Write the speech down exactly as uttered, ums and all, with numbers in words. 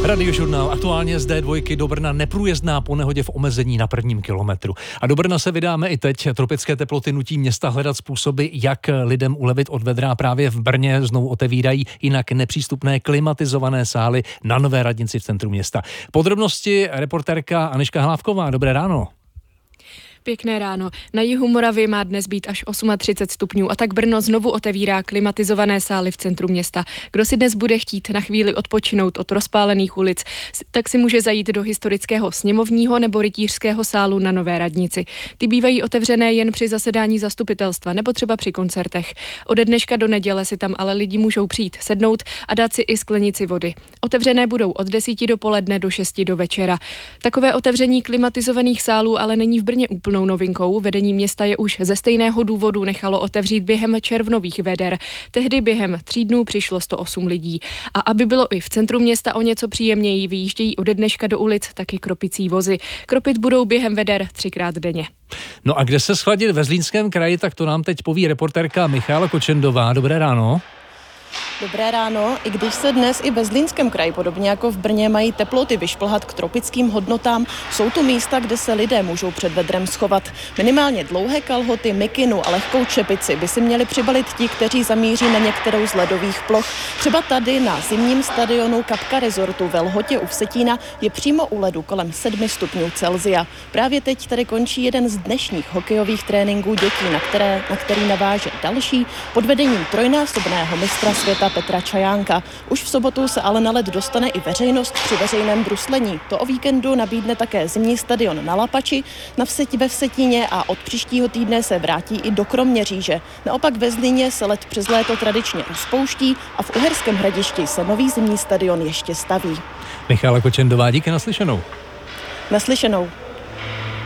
Radiožurnál. Aktuálně z D dva do Brna neprůjezdná po nehodě v omezení na prvním kilometru. A do Brna se vydáme i teď. Tropické teploty nutí města hledat způsoby, jak lidem ulevit od vedra. Právě v Brně znovu otevírají jinak nepřístupné klimatizované sály na Nové radnici v centru města. Podrobnosti reportérka Anička Hlávková. Dobré ráno. Pěkné ráno. Na jihu Moravy má dnes být až třicet osm stupňů a tak Brno znovu otevírá klimatizované sály v centru města. Kdo si dnes bude chtít na chvíli odpočinout od rozpálených ulic, tak si může zajít do historického sněmovního nebo rytířského sálu na Nové radnici. Ty bývají otevřené jen při zasedání zastupitelstva nebo třeba při koncertech. Ode dneška do neděle si tam ale lidi můžou přijít, sednout a dát si i sklenici vody. Otevřené budou od desíti dopoledne do šesti do večera. Takové otevření klimatizovaných sálů ale není v Brně úplně novinkou. Vedení města je už ze stejného důvodu nechalo otevřít během červnových veder. Tehdy během tří dnů přišlo sto osm lidí. A aby bylo i v centru města o něco příjemněji, vyjíždějí ode dneška do ulic taky kropicí vozy. Kropit budou během veder třikrát denně. No a kde se schladit ve Zlínském kraji, tak to nám teď poví reportérka Michála Kočendová. Dobré ráno. Dobré ráno. I když se dnes i ve Zlínském kraji, podobně jako v Brně, mají teploty vyšplhat k tropickým hodnotám, jsou tu místa, kde se lidé můžou před vedrem schovat. Minimálně dlouhé kalhoty, mikinu a lehkou čepici by si měli přibalit ti, kteří zamíří na některou z ledových ploch. Třeba tady na zimním stadionu Kapka Resortu ve Lhotě u Vsetína je přímo u ledu kolem sedmi stupňů Celsia. Právě teď tady končí jeden z dnešních hokejových tréninků dětí, na, které, na který naváže další pod vedením trojnásobného mistra světa Petra Čajánka. Už v sobotu se ale na led dostane i veřejnost při veřejném bruslení. To o víkendu nabídne také zimní stadion na Lapači, na Vsetí ve Vsetíně a od příštího týdne se vrátí i do Kroměříže. Naopak ve Zlíně se led přes léto tradičně rozpouští a v Uherském Hradišti se nový zimní stadion ještě staví. Michála Kočendová, díky, naslyšenou. Naslyšenou.